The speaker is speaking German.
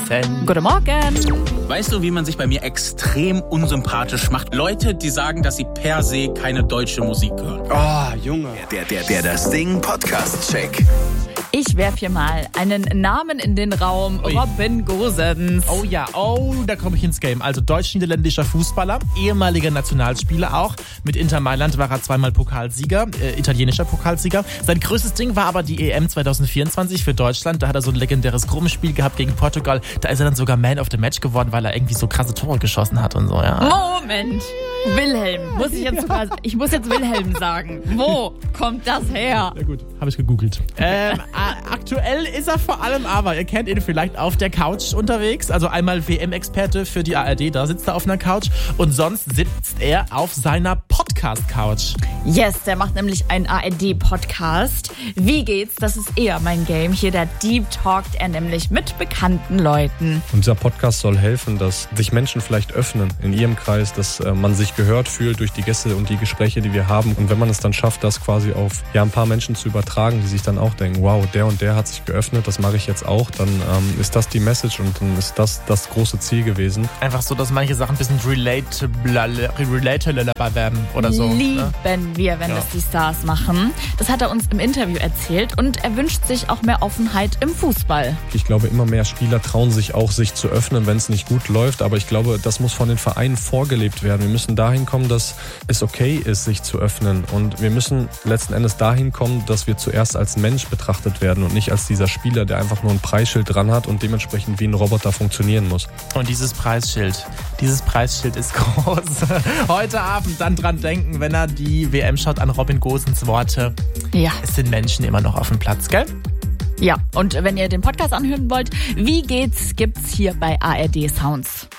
Vincent. Guten Morgen. Weißt du, wie man sich bei mir extrem unsympathisch macht? Leute, die sagen, dass sie per se keine deutsche Musik hören. Oh, Junge. Der Das Ding Podcast-Check. Ich werfe hier mal einen Namen in den Raum. Ui. Robin Gosens. Oh ja, da komme ich ins Game. Also deutsch-niederländischer Fußballer, ehemaliger Nationalspieler auch. Mit Inter Mailand war er zweimal Pokalsieger, italienischer Pokalsieger. Sein größtes Ding war aber die EM 2024 für Deutschland. Da hat er so ein legendäres Gruppenspiel gehabt gegen Portugal. Da ist er dann sogar Man of the Match geworden, weil er irgendwie so krasse Tore geschossen hat und so, ja. Moment. Wilhelm. Ich muss jetzt Wilhelm sagen. Wo kommt das her? Na gut, habe ich gegoogelt. Aktuell ist er vor allem aber, ihr kennt ihn vielleicht, auf der Couch unterwegs. Also einmal WM-Experte für die ARD, da sitzt er auf einer Couch. Und sonst sitzt er auf seiner Podcast-Couch. Yes, der macht nämlich einen ARD-Podcast. Wie geht's? Das ist eher mein Game. Hier, der Deep Talkt er nämlich mit bekannten Leuten. Und dieser Podcast soll helfen, dass sich Menschen vielleicht öffnen in ihrem Kreis, dass man sich gehört fühlt durch die Gäste und die Gespräche, die wir haben. Und wenn man es dann schafft, das quasi auf ein paar Menschen zu übertragen, die sich dann auch denken, wow, der und der hat sich geöffnet, das mache ich jetzt auch, dann ist das die Message und dann ist das große Ziel gewesen. Einfach so, dass manche Sachen ein bisschen relatable werden oder so. Lieben wir, wenn das die Stars machen. Das hat er uns im Interview erzählt und er wünscht sich auch mehr Offenheit im Fußball. Ich glaube, immer mehr Spieler trauen sich auch, sich zu öffnen, wenn es nicht gut läuft. Aber ich glaube, das muss von den Vereinen vorgelebt werden. Wir müssen dahin kommen, dass es okay ist, sich zu öffnen. Und wir müssen letzten Endes dahin kommen, dass wir zuerst als Mensch betrachtet werden und nicht als dieser Spieler, der einfach nur ein Preisschild dran hat und dementsprechend wie ein Roboter funktionieren muss. Und dieses Preisschild ist groß. Heute Abend dann dran denken, wenn er die WM schaut, an Robin Gosens Worte. Ja. Es sind Menschen immer noch auf dem Platz, gell? Ja, und wenn ihr den Podcast anhören wollt, wie geht's, gibt's hier bei ARD Sounds.